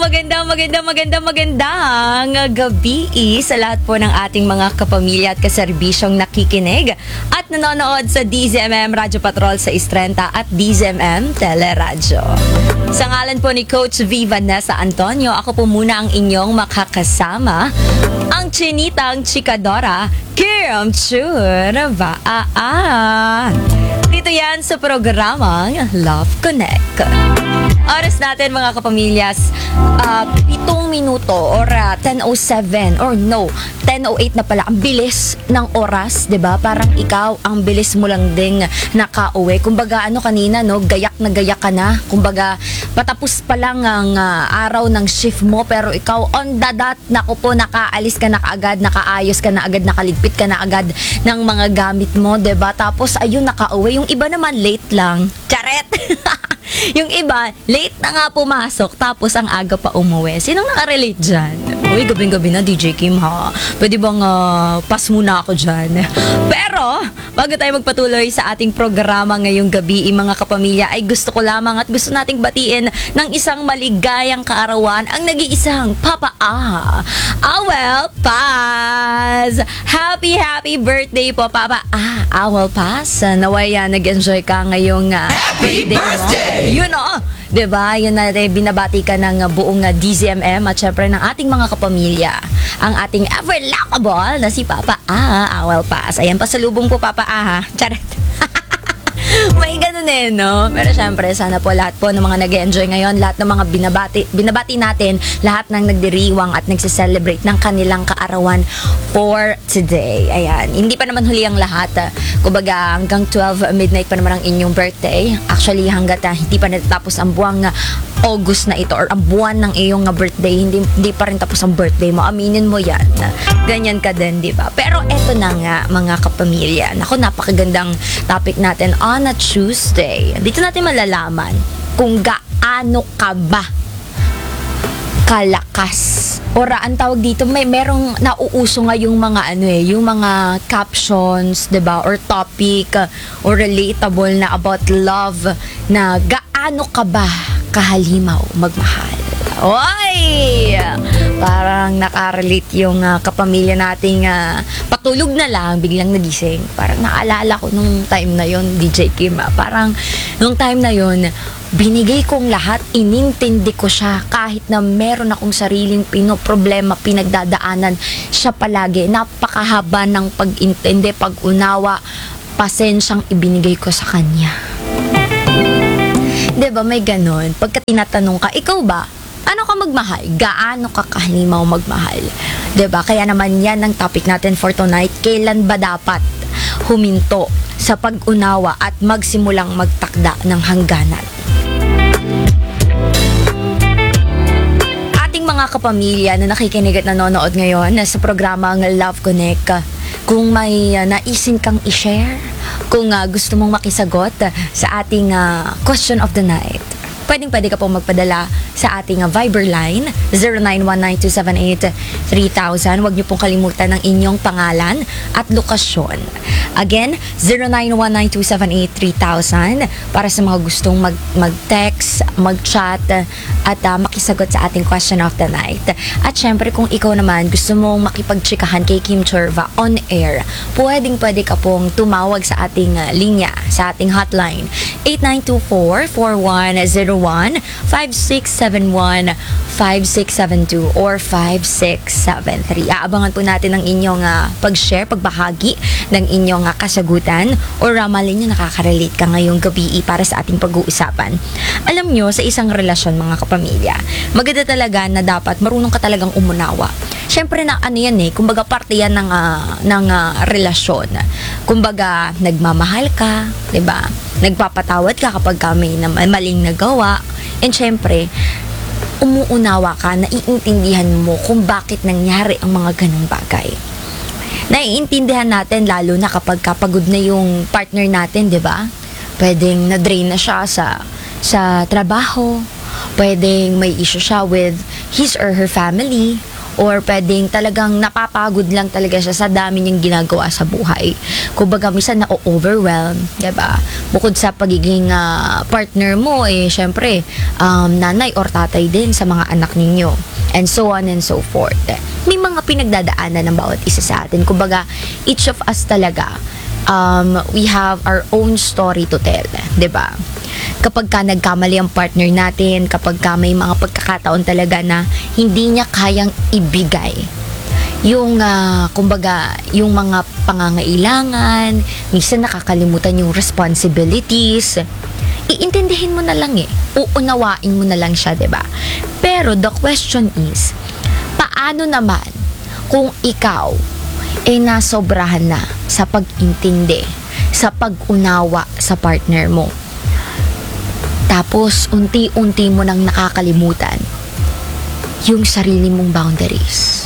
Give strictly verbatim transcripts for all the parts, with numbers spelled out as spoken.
magandang, magandang, magandang, magandang gabi sa lahat po ng ating mga kapamilya at kaserbisyong nakikinig at nanonood sa D Z M M Radyo Patrol sa Istrenta at D Z M M Teleradyo. Sa ngalan po ni Coach V. Vanessa Antonio, ako po muna ang inyong makakasama, ang chinitang chikadora, Kim Churva. Dito yan sa programang Love Connect. Oras natin mga kapamilyas, uh, pitong minuto or uh, ten oh seven or no, ten oh eight na pala. Ang bilis ng oras, 'di ba? Parang ikaw, ang bilis mo lang ding nakauwi. Kumbaga ano kanina, no, gayak na gayak ka na. Kumbaga patapos pa lang ang uh, araw ng shift mo, pero ikaw on the dot, naku po, nakaalis ka na kaagad, nakaayos ka na agad, nakaligpit ka na agad ng mga gamit mo, 'di ba? Tapos ayun, nakauwi. Yung iba naman late lang. Charet. Yung iba, late na nga pumasok, tapos ang aga pa umuwi. Sinong nakarelate dyan? Uy, gabing-gabi na, D J Kim, ha? Pwede bang uh, pass muna ako dyan? Pero, bago tayo magpatuloy sa ating programa ngayong gabi, mga kapamilya, ay gusto ko lamang at gusto nating batiin ng isang maligayang kaarawan ang nag-iisang Papa A. Awel Paz! Happy, happy birthday po, Papa A. Awel Paz. Naway uh, nag-enjoy ka ngayong uh, Happy birthday, birthday! mo. Yun o! Diba? Yun na rin, binabati ka ng uh, buong uh, D Z M M at syempre ng ating mga kapamilya. Ang ating ever-lovable na si Papa A. Awel Paz. Ayan, pasalubong po, Papa A, ha? Charet! May ganun eh, no? Pero syempre, sana po lahat po ng mga nag-enjoy ngayon, lahat ng mga binabati, binabati natin, lahat ng nagdiriwang at nagsiselebrate ng kanilang kaarawan for today. Ayan. Hindi pa naman huli ang lahat. Kumbaga, hanggang twelve midnight pa naman ang inyong birthday. Actually, hanggat uh, hindi pa natatapos ang buwang uh, August na ito or ang buwan ng iyong uh, birthday, hindi, hindi pa rin tapos ang birthday mo. Aminin mo yan. Ganyan ka din, di ba? Pero eto na nga, mga kapamilya. Naku, napakagandang topic natin on a Tuesday. Dito natin malalaman kung gaano ka ba kalakas. Ora, ang tawag dito, may merong nauuso nga yung mga ano eh, yung mga captions, 'di ba? Or topic uh, or relatable na about love na gaano ka ba kahalimaw magmahal. Oy! Parang nakarelate yung uh, kapamilya nating uh, patulog na lang, biglang nagising. Parang naalala ko nung time na yon, D J Kim. Ah. Parang nung time na yon, binigay kong lahat, inintindi ko siya kahit na meron akong sariling pinoproblema, pinagdadaanan siya palagi. Napakahaba ng pag-intindi, pag-unawa, pasensyang ibinigay ko sa kanya. Diba may ganon? Pagka tinatanong ka, ikaw ba? Ano ka magmahal? Gaano ka kahalimaw magmahal? Diba? Kaya naman yan ang topic natin for tonight. Kailan ba dapat huminto sa pag-unawa at magsimulang magtakda ng hangganan? Ating mga kapamilya na nakikinig at nanonood ngayon sa programang Love Connect, kung may uh, naisin kang i-share, kung uh, gusto mong makisagot uh, sa ating uh, question of the night, pwedeng pwede ka pong magpadala sa ating uh, Viber line zero nine one nine two seven eight three thousand. Huwag niyo pong kalimutan ang inyong pangalan at lokasyon. Again, zero nine one nine two seven eight three thousand para sa mga gustong mag mag-text, mag-chat at uh, makisagot sa ating question of the night. At syempre, kung ikaw naman gusto mong makipagtsikahan kay Kim Churva on air, pwedeng pwede ka pong tumawag sa ating uh, linya, sa ating hotline eight nine two four four one zero one five six seven one five six seven two or five six seven three. Aabangan po natin ang inyong uh, pag-share, pagbahagi ng inyong uh, kasagutan or uh, mali nyo nakaka-relate ka ngayong gabi para sa ating pag-uusapan. Alam nyo, sa isang relasyon mga kapamilya, maganda talaga na dapat marunong ka talagang umunawa. Siyempre na ano yan eh, kumbaga parte yan ng, uh, ng uh, relasyon. Kumbaga, nagmamahal ka, diba? Nagpapatawad ka kapag kami na maling nagawa. And syempre, umuunawa ka, naiintindihan mo kung bakit nangyari ang mga ganong bagay. Naiintindihan natin lalo na kapag kapagod na yung partner natin, di ba? Pwedeng na-drain na siya sa, sa trabaho, pwedeng may issue siya with his or her family, or pwedeng talagang napapagod lang talaga siya sa dami niyang ginagawa sa buhay. Kumbaga, minsan na-overwhelm, diba? Bukod sa pagiging uh, partner mo, eh, syempre, um, nanay or tatay din sa mga anak ninyo. And so on and so forth. May mga pinagdadaanan ng bawat isa sa atin. Kumbaga, each of us talaga, um, we have our own story to tell, diba? Kapag ka nagkamali ang partner natin, kapag ka may mga pagkakataon talaga na hindi niya kayang ibigay yung, uh, kumbaga, yung mga pangangailangan, minsan nakakalimutan yung responsibilities, iintindihin mo na lang eh. Uunawain mo na lang siya, diba? Pero the question is, paano naman kung ikaw ay nasobrahan na sa pag-intindi, sa pag-unawa sa partner mo? Tapos, unti-unti mo nang nakakalimutan yung sarili mong boundaries.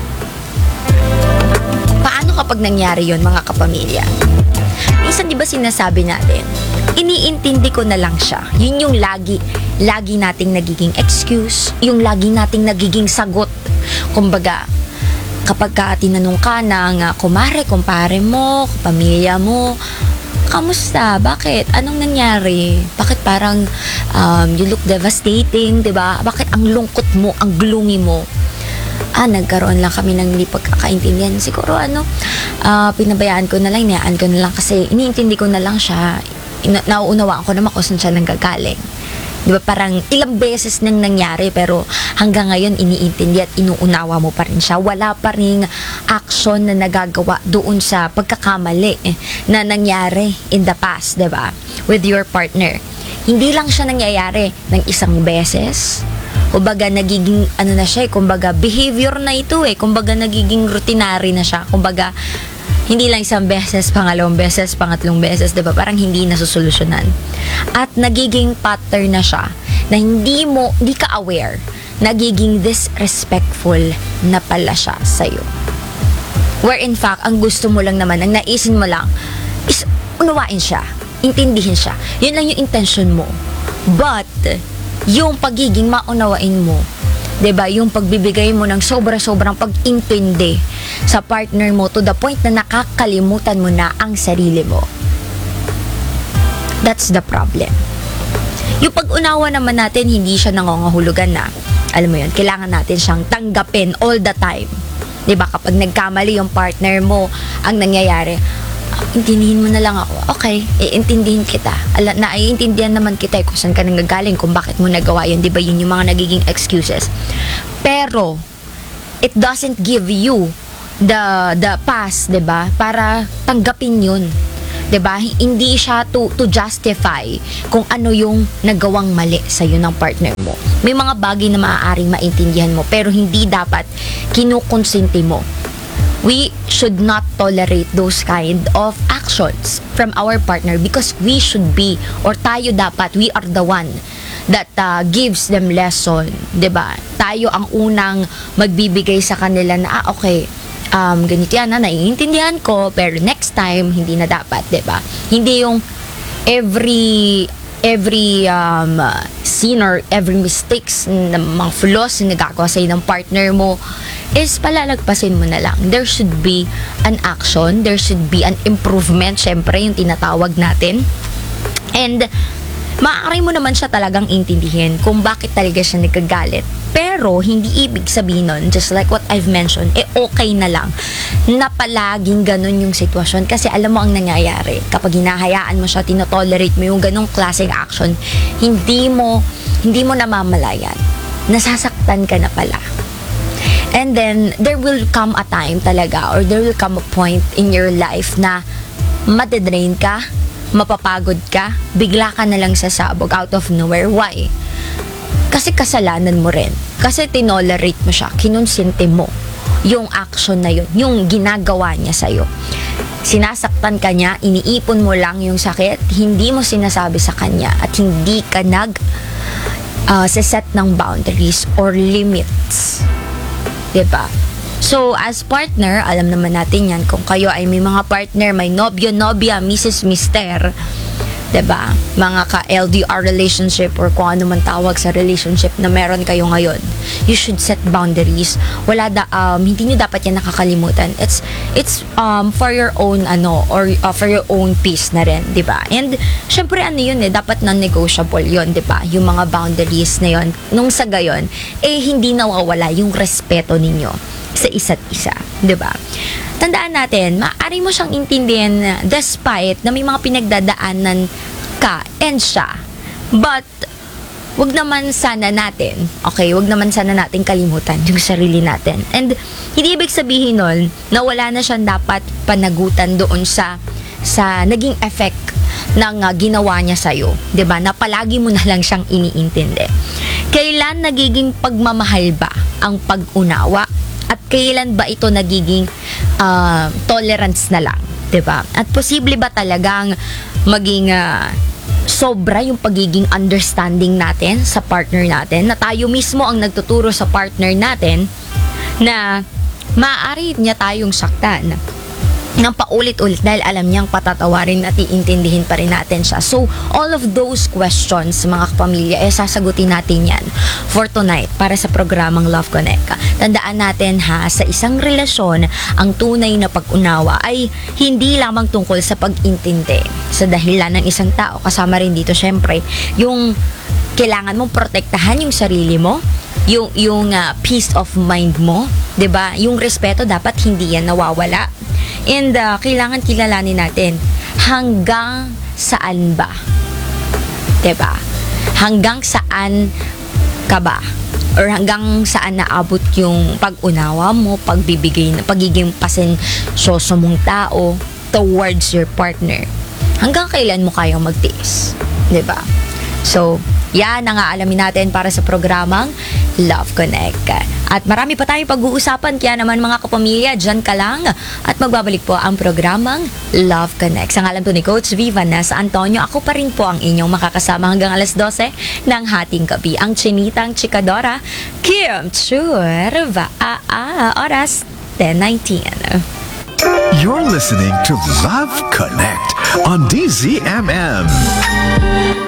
Paano kapag nangyari yon, mga kapamilya? Minsan, di ba sinasabi natin, iniintindi ko na lang siya. Yun yung lagi, lagi nating nagiging excuse, yung lagi nating nagiging sagot. Kumbaga, kapag ka tinanong ka ng uh, kumare, kumpare mo, pamilya mo, kamusta? Bakit? Anong nangyari? Bakit parang um, you look devastating, diba? Bakit ang lungkot mo, ang gloomy mo? Ah, nagkaroon lang kami ng hindi pagkakaintindihan. Siguro ano, uh, pinabayaan ko na lang, inayaan ko na lang kasi iniintindi ko na lang siya. Ina- nauunawaan ko naman kung saan siya nanggagaling. Di ba, parang ilang beses nang nangyari pero hanggang ngayon iniintindi at inuunawa mo pa rin siya. Wala pa rin action na nagagawa doon sa pagkakamali eh, na nangyari in the past, di ba, with your partner. Hindi lang siya nangyayari ng isang beses. Kumbaga nagiging ano na siya eh, kumbaga behavior na ito eh, kumbaga nagiging routinary na siya. Kumbaga hindi lang isang beses, pangalawang beses, pangatlong beses, diba? Parang hindi nasusolusyonan. At nagiging pattern na siya na hindi mo, hindi ka aware, nagiging disrespectful na pala siya sa'yo. Where in fact, ang gusto mo lang naman, ang naisin mo lang, is unawain siya, intindihin siya. Yun lang yung intention mo. But, yung pagiging maunawain mo, diba, yung pagbibigay mo ng sobra-sobrang pag-intindi sa partner mo to the point na nakakalimutan mo na ang sarili mo. That's the problem. Yung pag-unawa naman natin, hindi siya nangongahulugan na, alam mo yun, kailangan natin siyang tanggapin all the time. Diba, kapag nagkamali yung partner mo, ang nangyayari, intindihin mo na lang ako. Okay, iintindihin kita. Ala, naiintindihan naman kita eh, kung saan ka nanggagaling, kung bakit mo nagawa yun. Diba yun yung mga nagiging excuses. Pero, it doesn't give you the the pass, diba? Para tanggapin yun. Diba? Hindi siya to, to justify kung ano yung nagawang mali sa'yo ng partner mo. May mga bagay na maaaring maintindihan mo, pero hindi dapat kinukonsinti mo. We should not tolerate those kind of actions from our partner because we should be, or tayo dapat, we are the one that uh, gives them lesson, diba? Tayo ang unang magbibigay sa kanila na, ah, okay, um, ganito yan na, naiintindihan ko, pero next time, hindi na dapat, diba? Hindi yung every every um, sin or every mistakes, na mga flaws na nagagawa sa'yo ng partner mo, is palalagpasin mo na lang. There should be an action, there should be an improvement, syempre yung tinatawag natin. And maaari mo naman siya talagang intindihin kung bakit talaga siya nagkagalit. Pero hindi ibig sabihin nun, just like what I've mentioned, eh okay na lang na palaging ganun yung sitwasyon. Kasi alam mo ang nangyayari, kapag hinahayaan mo siya, tinotolerate mo yung ganung klaseng action, hindi mo hindi mo namamalayan, nasasaktan ka na pala. And then, there will come a time talaga, or there will come a point in your life na matidrain ka, mapapagod ka, bigla ka na lang sasabog out of nowhere. Why? Kasi kasalanan mo rin. Kasi tinolerate mo siya, kinonsinti mo yung action na yun, yung ginagawa niya sa'yo. Sinasaktan ka niya, iniipon mo lang yung sakit, hindi mo sinasabi sa kanya, at hindi ka nag uh, set ng boundaries or limits. Diba? So, as partner, alam naman natin yan, kung kayo ay may mga partner, may nobyo, nobya, missus, mister, 'Diba? Mga ka-L D R relationship or kung ano man tawag sa relationship na meron kayo ngayon, you should set boundaries. Wala da, um, hindi niyo dapat yan nakakalimutan. It's it's um for your own ano or uh, for your own peace na rin, 'di ba? And syempre ano yun eh, dapat non-negotiable yun, 'di ba? Yung mga boundaries na yun. Nung sa gayon, eh hindi nawawala yung respeto ninyo sa isa't isa, 'di ba? Tandaan natin, maaari mo siyang intindihin na despite na may mga pinagdadaanan ka and siya. But, wag naman sana natin, okay, wag naman sana natin kalimutan yung sarili natin. And, hindi ibig sabihin nun na wala na siyang dapat panagutan doon sa, sa naging effect ng uh, ginawa niya sa'yo. 'Di ba? Na palagi mo na lang siyang iniintindi. Kailan nagiging pagmamahal ba ang pag-unawa? At kailan ba ito nagiging uh, tolerance na lang, 'di ba? At posible ba talagang maging uh, sobra yung pagiging understanding natin sa partner natin, na tayo mismo ang nagtuturo sa partner natin na maaari niya tayong saktan ng paulit-ulit dahil alam niyang patatawarin at iintindihin pa rin natin siya. So, all of those questions, mga kapamilya, eh, sasagutin natin yan for tonight para sa programang Love Connect. Tandaan natin ha, sa isang relasyon, ang tunay na pag-unawa ay hindi lamang tungkol sa pag-intindi sa dahilan ng isang tao. Kasama rin dito, syempre, yung kailangan mong protektahan yung sarili mo, yung, yung uh, peace of mind mo, 'di ba? Yung respeto dapat hindi yan nawawala. And uh, kailangan kilalanin natin hanggang saan ba, 'di ba? Hanggang saan ka ba? Or hanggang saan naabot yung pag-unawa mo, pagbibigay, pagiging pasensyoso mong tao towards your partner. Hanggang kailan mo kayang magtiis, 'di ba? So, yan ang aalamin natin para sa programang Love Connect. At marami pa tayong pag-uusapan, kaya naman mga kapamilya, dyan ka lang at magbabalik po ang programang Love Connect. Sa ngalan po ni Coach Viva Nasa Antonio, ako pa rin po ang inyong makakasama hanggang alas dose ng hating gabi. Ang chinitang chikadora, Kim Churva, oras ten nineteen. You're listening to Love Connect on D Z M M.